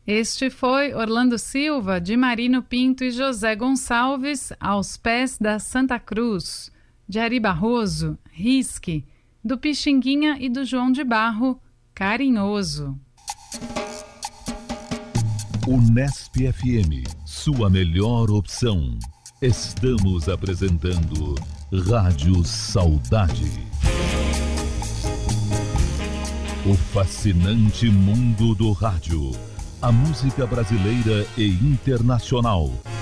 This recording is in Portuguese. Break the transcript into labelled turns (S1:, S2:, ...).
S1: Este foi Orlando Silva, de Marino Pinto e José Gonçalves, Aos Pés da Santa Cruz, de Ari Barroso, Risque, do Pixinguinha e do João de Barro, Carinhoso.
S2: Unesp FM, sua melhor opção. Estamos apresentando Rádio Saudade. O fascinante mundo do rádio. A música brasileira e internacional.